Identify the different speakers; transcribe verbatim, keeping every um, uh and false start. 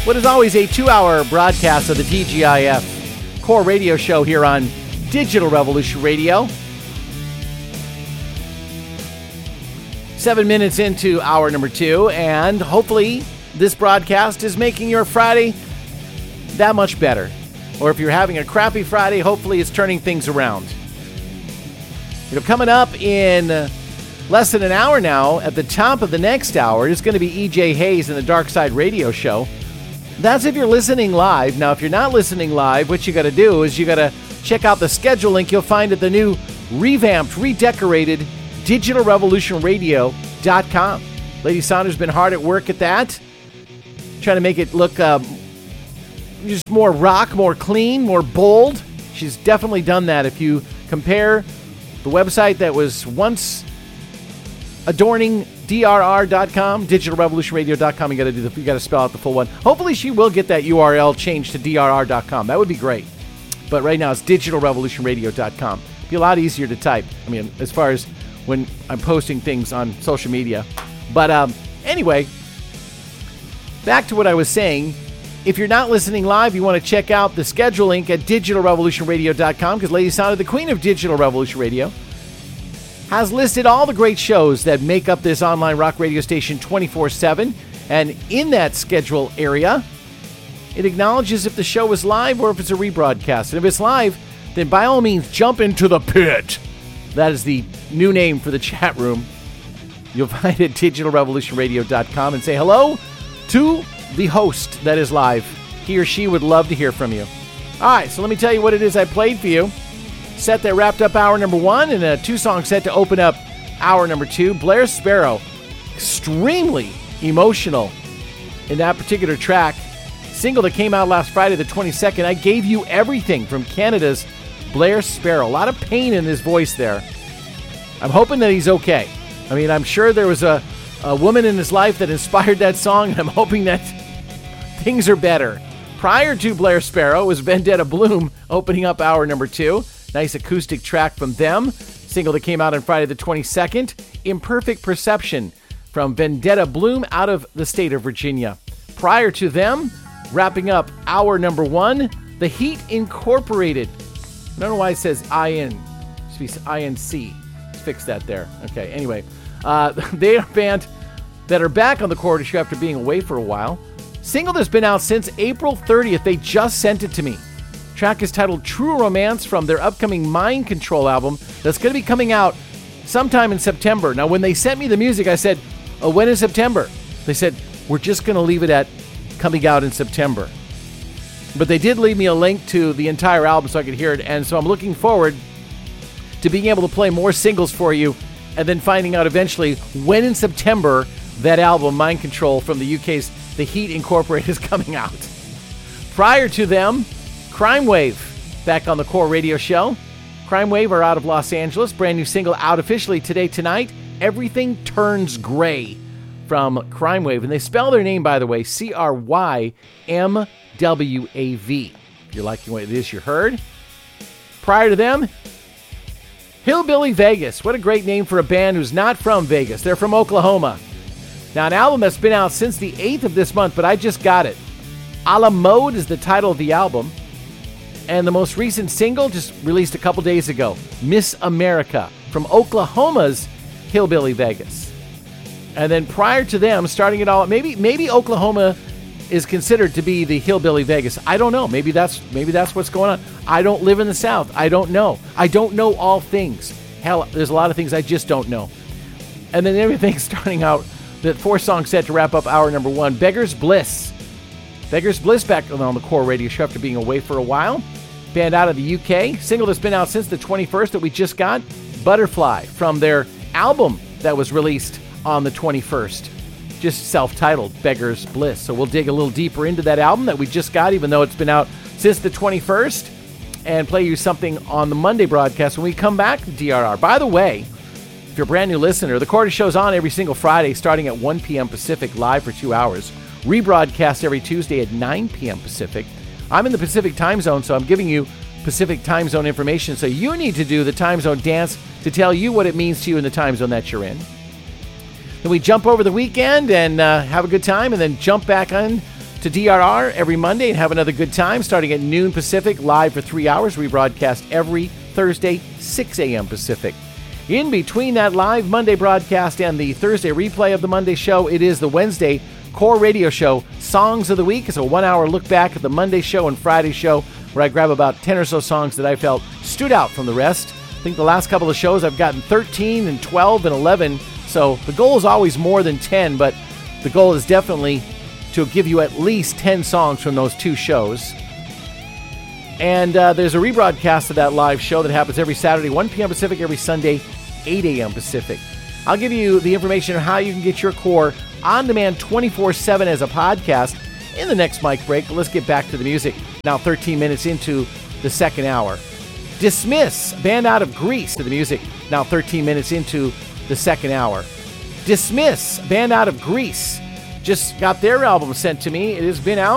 Speaker 1: What is always a two-hour broadcast of the T G I F Core Radio Show here on Digital Revolution Radio. Seven minutes into hour number two, and hopefully this broadcast is making your Friday that much better. Or if you're having a crappy Friday, hopefully it's turning things around. You know, coming up in less than an hour now, at the top of the next hour, it's going to be E J Hayes and the Dark Side Radio Show. That's if you're listening live. Now, if you're not listening live, what you got to do is you got to check out the schedule link you'll find at the new revamped, redecorated digital revolution radio dot com. Lady Saunders has been hard at work at that, trying to make it look uh, just more rock, more clean, more bold. She's definitely done that. If you compare the website that was once adorning D R R dot com, digital revolution radio dot com, you got to do the, you got to spell out the full one. Hopefully, she will get that U R L changed to D R R dot com. That would be great. But right now, it's digital revolution radio dot com. Be a lot easier to type. I mean, as far as when I'm posting things on social media. But um, anyway, back to what I was saying. If you're not listening live, you want to check out the schedule link at digital revolution radio dot com, because Lady Sound, the queen of Digital Revolution Radio, has listed all the great shows that make up this online rock radio station twenty-four seven. And in that schedule area, it acknowledges if the show is live or if it's a rebroadcast. And if it's live, then by all means, jump into the pit. That is the new name for the chat room. You'll find it at digital revolution radio dot com and say hello to the host that is live. He or she would love to hear from you. All right, so let me tell you what it is I played for you. Set that wrapped up hour number one, and a two-song set to open up hour number two. Blair Sparrow, extremely emotional in that particular track. Single that came out last Friday the twenty-second. I Gave You Everything from Canada's Blair Sparrow. A lot of pain in his voice there. I'm hoping that he's okay. I mean, I'm sure there was a, a woman in his life that inspired that song, and I'm hoping that things are better. Prior to Blair Sparrow was Vendetta Bloom opening up hour number two. Nice acoustic track from them. Single that came out on Friday the twenty-second. Imperfect Perception from Vendetta Bloom out of the state of Virginia. Prior to them, wrapping up hour number one, The Heat Incorporated. I don't know why it says I N. It should be I N C. Let's fix that there. Okay, anyway. Uh, they are a band that are back on the Core Show after being away for a while. Single that's been out since April thirtieth. They just sent it to me. Track is titled True Romance from their upcoming Mind Control album that's going to be coming out sometime in September. Now, when they sent me the music, I said, oh, when in September? They said, we're just going to leave it at coming out in September. But they did leave me a link to the entire album so I could hear it, and so I'm looking forward to being able to play more singles for you and then finding out eventually when in September that album, Mind Control, from the U K's The Heat Incorporated, is coming out. Prior to them, Crime Wave, back on the Core Radio Show. Crime Wave are out of Los Angeles. Brand new single out officially today, tonight. Everything Turns Gray from Crime Wave. And they spell their name, by the way, C R Y M W A V. If you're liking what it is you heard. Prior to them, Hillbilly Vegas. What a great name for a band who's not from Vegas. They're from Oklahoma. Now, an album that's been out since the eighth of this month, but I just got it. A la Mode is the title of the album. And the most recent single just released a couple days ago, Miss America, from Oklahoma's Hillbilly Vegas. And then prior to them, starting it all, maybe maybe Oklahoma is considered to be the Hillbilly Vegas. I don't know. Maybe that's maybe that's what's going on. I don't live in the South. I don't know. I don't know all things. Hell, there's a lot of things I just don't know. And then everything starting out, the four-song set to wrap up hour number one, Beggar's Bliss. Beggar's Bliss back on the Core Radio Show after being away for a while. Band out of the U K. Single that's been out since the twenty-first that we just got, Butterfly, from their album that was released on the twenty-first. Just self-titled, Beggar's Bliss. So we'll dig a little deeper into that album that we just got, even though it's been out since the twenty-first, and play you something on the Monday broadcast when we come back to D R R. By the way, if you're a brand new listener, the Core Show's on every single Friday starting at one p.m. Pacific, live for two hours. Rebroadcast every Tuesday at nine p.m. Pacific. I'm in the Pacific time zone, so I'm giving you Pacific time zone information. So you need to do the time zone dance to tell you what it means to you in the time zone that you're in. Then we jump over the weekend and uh, have a good time, and then jump back on to D R R every Monday and have another good time starting at noon Pacific, live for three hours. We broadcast every Thursday, six a.m. Pacific. In between that live Monday broadcast and the Thursday replay of the Monday show, it is the Wednesday Core Radio Show Songs of the Week. It's a one-hour look back at the Monday show and Friday show where I grab about ten or so songs that I felt stood out from the rest. I think the last couple of shows I've gotten thirteen and twelve and eleven, so the goal is always more than ten, but the goal is definitely to give you at least ten songs from those two shows. And uh, there's a rebroadcast of that live show that happens every Saturday, one p.m. Pacific, every Sunday, eight a.m. Pacific. I'll give you the information on how you can get your core on demand twenty-four seven as a podcast in the next mic break. But let's get back to the music. Now thirteen minutes into the second hour. Dismiss, band out of Greece, to the music. Now thirteen minutes into the second hour. Dismiss, band out of Greece, just got their album sent to me. It has been out